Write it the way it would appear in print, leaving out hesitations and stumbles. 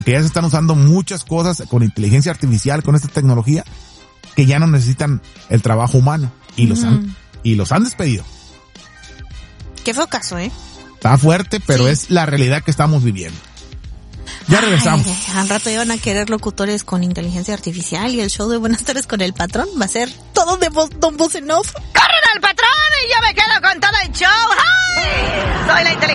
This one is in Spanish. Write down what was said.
que ya se están usando muchas cosas con inteligencia artificial, con esta tecnología, que ya no necesitan el trabajo humano y los han despedido. Qué feo caso, Está fuerte, pero es la realidad que estamos viviendo. Ya regresamos. Al rato ya van a querer locutores con inteligencia artificial y el show de Buenas tardes con el patrón va a ser todo de Don Voz en Off. ¡Corren al patrón y yo me quedo con todo el show! ¡Ay! Soy la inteligencia